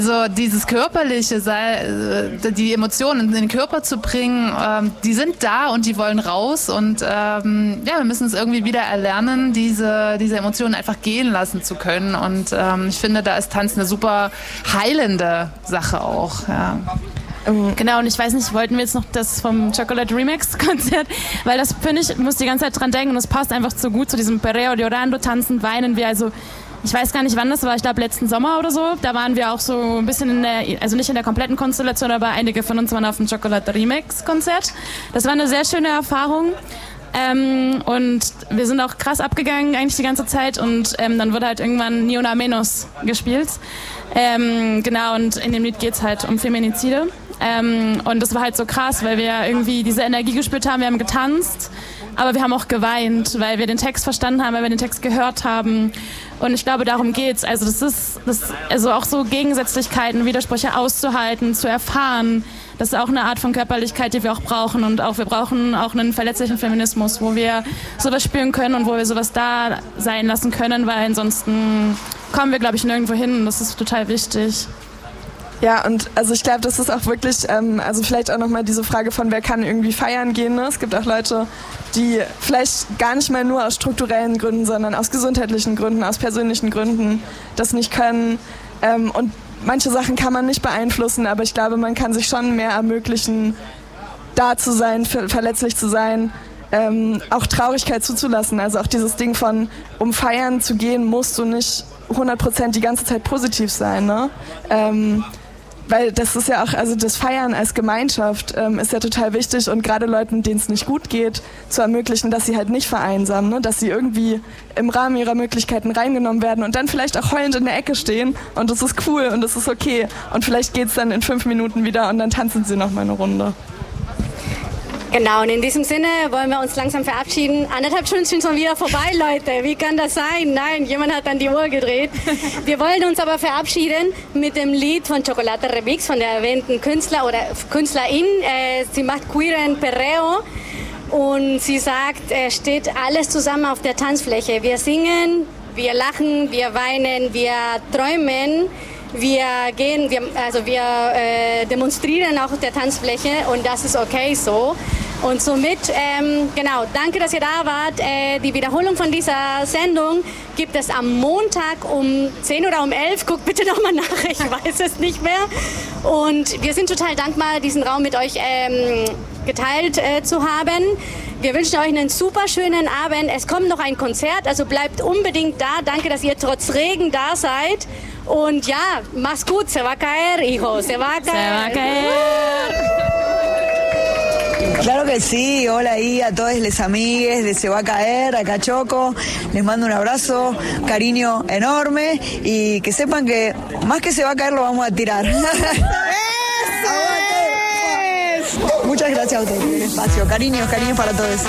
Also dieses Körperliche, die Emotionen in den Körper zu bringen, die sind da und die wollen raus und wir müssen es irgendwie wieder erlernen, diese Emotionen einfach gehen lassen zu können und ich finde, da ist Tanz eine super heilende Sache auch. Ja. Genau, und ich weiß nicht, wollten wir jetzt noch das vom Chocolate Remix Konzert, weil das, finde ich, muss die ganze Zeit dran denken und es passt einfach so gut zu diesem Perreo llorando, tanzen, weinen wir, also ich weiß gar nicht, wann das war, ich glaube letzten Sommer oder so. Da waren wir auch so ein bisschen also nicht in der kompletten Konstellation, aber einige von uns waren auf dem Chocolate Remix Konzert. Das war eine sehr schöne Erfahrung. Und wir sind auch krass abgegangen eigentlich die ganze Zeit und dann wurde halt irgendwann Ni Una Menos gespielt. Genau, und in dem Lied geht es halt um Feminizide. Und das war halt so krass, weil wir irgendwie diese Energie gespürt haben, wir haben getanzt, aber wir haben auch geweint, weil wir den Text verstanden haben, weil wir den Text gehört haben. Und ich glaube, darum geht's. Also also auch so Gegensätzlichkeiten, Widersprüche auszuhalten, zu erfahren. Das ist auch eine Art von Körperlichkeit, die wir auch brauchen. Und wir brauchen auch einen verletzlichen Feminismus, wo wir sowas spüren können und wo wir sowas da sein lassen können, weil ansonsten kommen wir, glaube ich, nirgendwo hin. Und das ist total wichtig. Ja, und also ich glaube, das ist auch wirklich, also vielleicht auch nochmal diese Frage von, wer kann irgendwie feiern gehen. Ne? Es gibt auch Leute, die vielleicht gar nicht mal nur aus strukturellen Gründen, sondern aus gesundheitlichen Gründen, aus persönlichen Gründen das nicht können. Und manche Sachen kann man nicht beeinflussen, aber ich glaube, man kann sich schon mehr ermöglichen, da zu sein, verletzlich zu sein, auch Traurigkeit zuzulassen. Also auch dieses Ding von, um feiern zu gehen, musst du nicht 100% die ganze Zeit positiv sein, ne? Weil das ist ja auch, also das Feiern als Gemeinschaft ist ja total wichtig und gerade Leuten, denen es nicht gut geht, zu ermöglichen, dass sie halt nicht vereinsamen, ne? Dass sie irgendwie im Rahmen ihrer Möglichkeiten reingenommen werden und dann vielleicht auch heulend in der Ecke stehen und das ist cool und das ist okay und vielleicht geht's dann in 5 Minuten wieder und dann tanzen sie noch mal eine Runde. Genau, und in diesem Sinne wollen wir uns langsam verabschieden. 1,5 Stunden sind schon wieder vorbei, Leute. Wie kann das sein? Nein, jemand hat dann die Uhr gedreht. Wir wollen uns aber verabschieden mit dem Lied von Chocolate Remix, von der erwähnten Künstler oder Künstlerin. Sie macht queeren Perreo und sie sagt, es steht alles zusammen auf der Tanzfläche. Wir singen, wir lachen, wir weinen, wir träumen. Wir demonstrieren auch auf der Tanzfläche und das ist okay so. Und somit, genau, danke, dass ihr da wart. Die Wiederholung von dieser Sendung gibt es am Montag um 10 oder um 11. Guckt bitte nochmal nach, ich weiß es nicht mehr. Und wir sind total dankbar, diesen Raum mit euch geteilt zu haben. Wir wünschen euch einen super schönen Abend. Es kommt noch ein Konzert, also bleibt unbedingt da. Danke, dass ihr trotz Regen da seid. Und ja, mach's gut, se va a caer, hijo, se va a caer. Se va a caer. Claro que sí, hola ahí a todos les amigues de Se va a caer, acá Choco, les mando un abrazo, cariño enorme y que sepan que más que se va a caer lo vamos a tirar. Muchas gracias a ustedes por el espacio, cariños para todos.